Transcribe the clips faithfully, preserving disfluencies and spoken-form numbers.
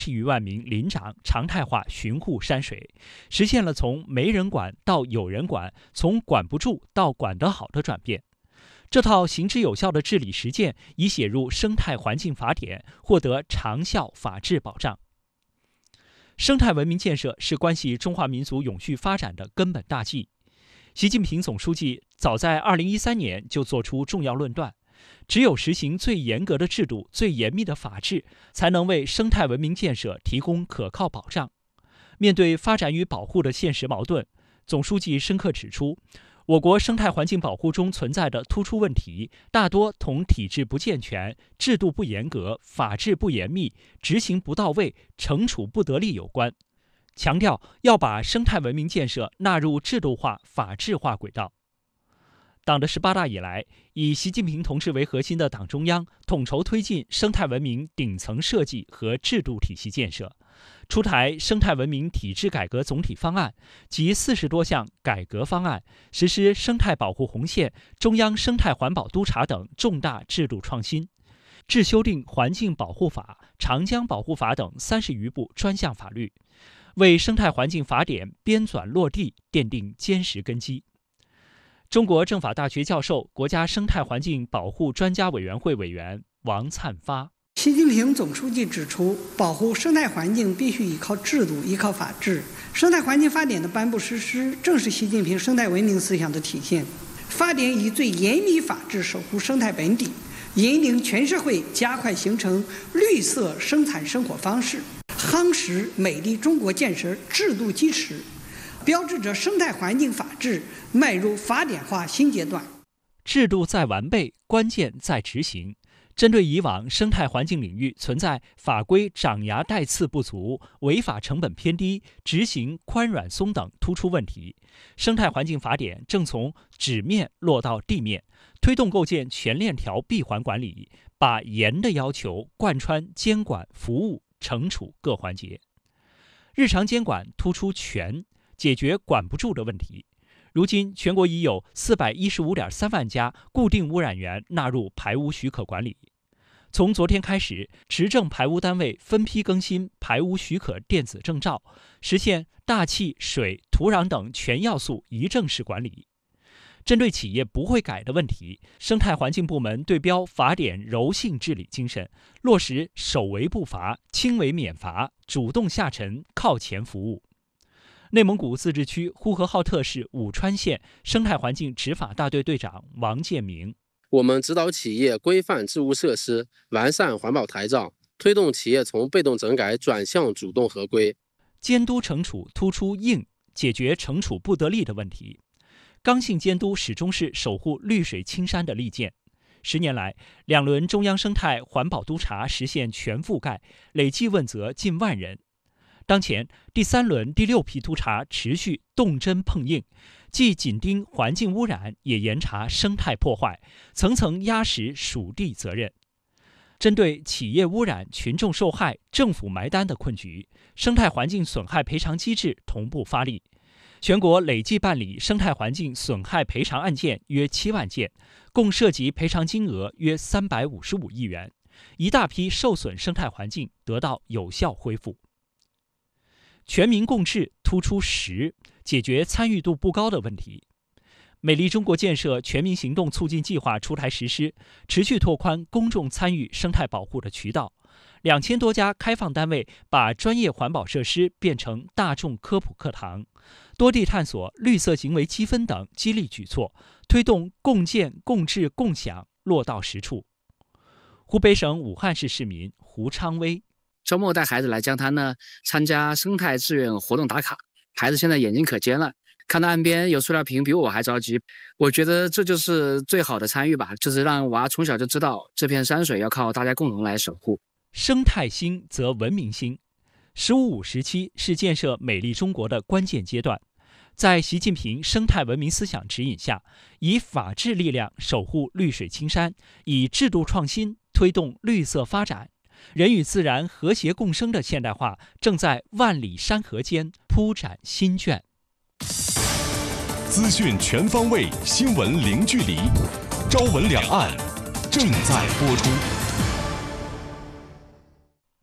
余万名林长常态化巡护山水，实现了从没人管到有人管，从管不住到管得好的转变。这套行之有效的治理实践已写入生态环境法典，获得长效法治保障。生态文明建设是关系中华民族永续发展的根本大计。习近平总书记早在二零一三年就作出重要论断，只有实行最严格的制度、最严密的法治，才能为生态文明建设提供可靠保障。面对发展与保护的现实矛盾，总书记深刻指出，我国生态环境保护中存在的突出问题，大多同体制不健全、制度不严格、法治不严密、执行不到位、惩处不得力有关。强调要把生态文明建设纳入制度化、法治化轨道。党的十八大以来，以习近平同志为核心的党中央统筹推进生态文明顶层设计和制度体系建设，出台生态文明体制改革总体方案及四十多项改革方案，实施生态保护红线、中央生态环保督察等重大制度创新，制修订环境保护法、长江保护法等三十余部专项法律，为生态环境法典编纂落地奠定坚实根基。中国政法大学教授、国家生态环境保护专家委员会委员王灿发。 习近平总书记指出，保护生态环境必须依靠制度、依靠法治。生态环境法典的颁布实施，正是习近平生态文明思想的体现。法典以最严密法治守护生态本底，引领全社会加快形成绿色生产生活方式，夯实美丽中国建设制度基石，标志着生态环境法治迈入法典化新阶段。 制度在完备，关键在执行。针对以往生态环境领域存在法规长牙带刺不足、违法成本偏低、执行宽软松等突出问题，生态环境法典正从纸面落到地面，推动构建全链条闭环管理，把严的要求贯穿监管、服务、惩处各环节。日常监管突出全，解决管不住的问题。如今，全国已有四百一十五点三万家固定污染源纳入排污许可管理。从昨天开始，持证排污单位分批更新排污许可电子证照，实现大气、水、土壤等全要素一证式管理。针对企业不会改的问题，生态环境部门对标法典柔性治理精神，落实首为不罚、轻为免罚，主动下沉、靠前服务。内蒙古自治区呼和浩特市武川县生态环境执法大队队长王建明： 我们指导企业规范置物设施，完善环保台账，推动企业从被动整改转向主动合规。 监督惩处突出硬，解决惩处不得力的问题。刚性监督始终是守护绿水青山的利剑。十年来，两轮中央生态环保督察实现全覆盖，累计问责近万人。当前，第三轮第六批督察持续动真碰硬，既紧盯环境污染，也严查生态破坏，层层压实属地责任。针对企业污染、群众受害、政府埋单的困局，生态环境损害赔偿机制同步发力。全国累计办理生态环境损害赔偿案件约七万件，共涉及赔偿金额约三百五十五亿元，一大批受损生态环境得到有效恢复。全民共治突出实，解决参与度不高的问题。美丽中国建设全民行动促进计划出台实施，持续拓宽公众参与生态保护的渠道。两千多家开放单位把专业环保设施变成大众科普课堂，多地探索绿色行为积分等激励举措，推动共建、共治、共享落到实处。湖北省武汉市市民胡昌威： 周末带孩子来江滩呢，参加生态志愿活动打卡，孩子现在眼睛可尖了，看到岸边有塑料瓶比我还着急。我觉得这就是最好的参与吧，就是让娃从小就知道这片山水要靠大家共同来守护。 生态兴则文明兴。十五五时期是建设美丽中国的关键阶段，在习近平生态文明思想指引下，以法治力量守护绿水青山，以制度创新推动绿色发展。人与自然和谐共生的现代化正在万里山河间铺展新卷。 资讯全方位，新闻零距离。朝闻两岸正在播出。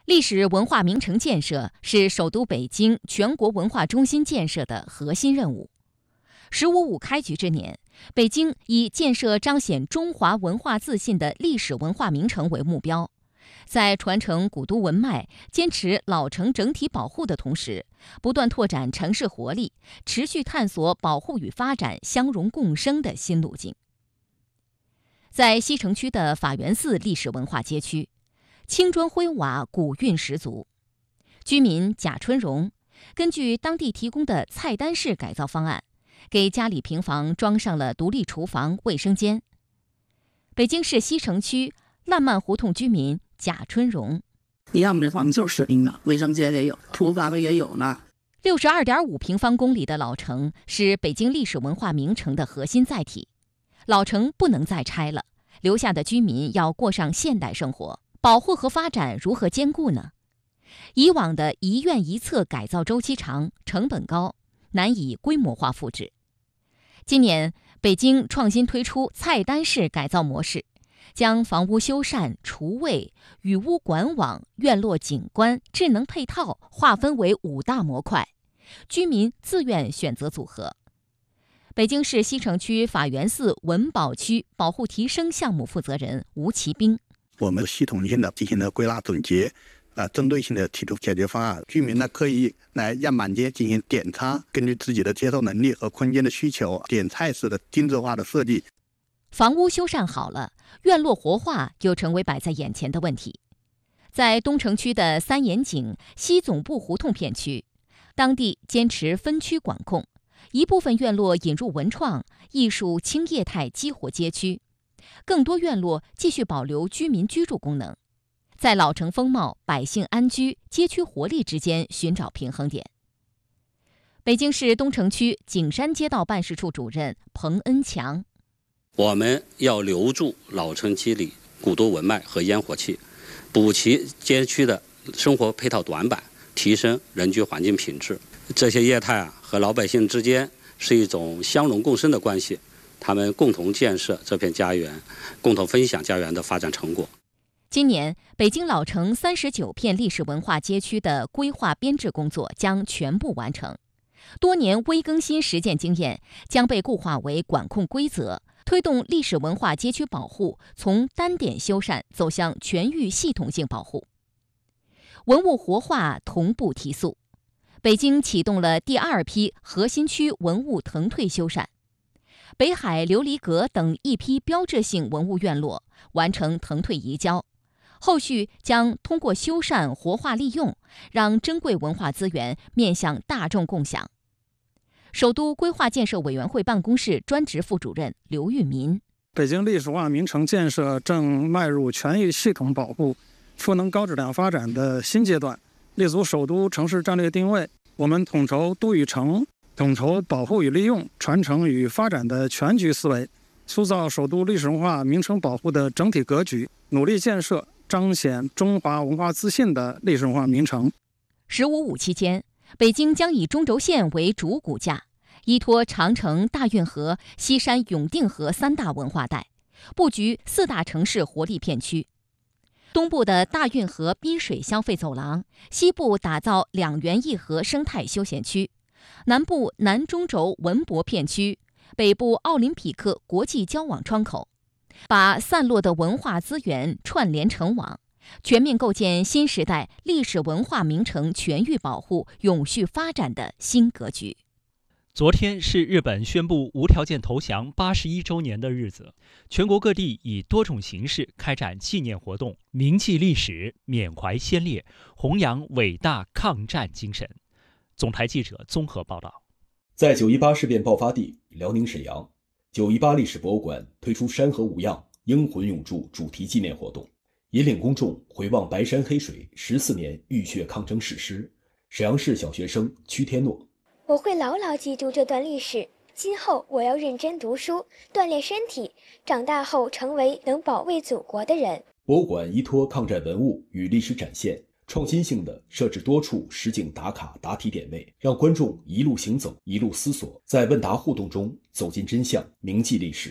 历史文化名城建设是首都北京全国文化中心建设的核心任务。十五五开局之年，北京以建设彰显中华文化自信的历史文化名城为目标，在传承古都文脉、坚持老城整体保护的同时，不断拓展城市活力，持续探索保护与发展相容共生的新路径。在西城区的法源寺历史文化街区，青砖灰瓦，古韵十足。居民贾春荣根据当地提供的菜单式改造方案，给家里平房装上了独立厨房、卫生间。北京市西城区烂漫胡同居民贾春荣： 你要么这房子就是实用的，卫生间也有，厨房也有呢。 六十二点五平方公里的老城是北京历史文化名城的核心载体，老城不能再拆了，留下的居民要过上现代生活。保护和发展如何兼顾呢？以往的一院一策改造周期长，成本高，难以规模化复制。今年，北京创新推出菜单式改造模式，将房屋修缮、厨卫、雨屋管网、院落景观、智能配套划分为五大模块，居民自愿选择组合。北京市西城区法源寺文保区保护提升项目负责人吴其兵： 我们系统性的进行了归纳总结，呃，针对性的提出解决方案。居民呢可以来样板间进行点餐，根据自己的接受能力和空间的需求，点菜式的定制化的设计。 房屋修缮好了，院落活化又成为摆在眼前的问题。在东城区的三眼井西总部胡同片区，当地坚持分区管控，一部分院落引入文创、艺术轻业态激活街区。更多院落继续保留居民居住功能，在老城风貌、百姓安居、街区活力之间寻找平衡点。北京市东城区景山街道办事处主任彭恩强： 我们要留住老城区里古都文脉和烟火气，补齐街区的生活配套短板，提升人居环境品质。这些业态啊，和老百姓之间是一种相容共生的关系。他们共同建设这片家园，共同分享家园的发展成果。 今年，北京老城三十九片历史文化街区的规划编制工作将全部完成，多年微更新实践经验将被固化为管控规则，推动历史文化街区保护从单点修缮走向全域系统性保护。文物活化同步提速，北京启动了第二批核心区文物腾退修缮。北海琉璃阁等一批标志性文物院落完成腾退移交，后续将通过修缮活化利用，让珍贵文化资源面向大众共享。首都规划建设委员会办公室专职副主任刘玉民： 北京历史文化名城建设正迈入全域系统保护、赋能高质量发展的新阶段，立足首都城市战略定位，我们统筹都与城，统筹保护与利用、传承与发展的全局思维，塑造首都历史文化名城保护的整体格局，努力建设彰显中华文化自信的历史文化名城。 十五五期间，北京将以中轴线为主骨架，依托长城、大运河、西山、永定河三大文化带，布局四大城市活力片区。东部的大运河滨水消费走廊，西部打造两园一河生态休闲区，南部南中轴文博片区，北部奥林匹克国际交往窗口，把散落的文化资源串联成网，全面构建新时代历史文化名城全域保护、永续发展的新格局。 昨天是日本宣布无条件投降八十一周年的日子，全国各地以多种形式开展纪念活动，铭记历史，缅怀先烈，弘扬伟大抗战精神。总台记者综合报道。 在九一八事变爆发地辽宁沈阳，九一八历史博物馆推出山河无恙，英魂永驻主题纪念活动，引领公众回望白山黑水十四年浴血抗争史诗。沈阳市小学生屈天诺： 我会牢牢记住这段历史，今后我要认真读书，锻炼身体，长大后成为能保卫祖国的人。 博物馆依托抗战文物与历史展现，创新性的设置多处实景打卡答题点位，让观众一路行走，一路思索，在问答互动中走进真相，铭记历史。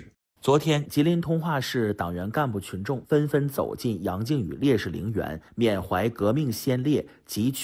昨天，吉林通化市党员干部群众纷纷走进杨靖宇烈士陵园，缅怀革命先烈及去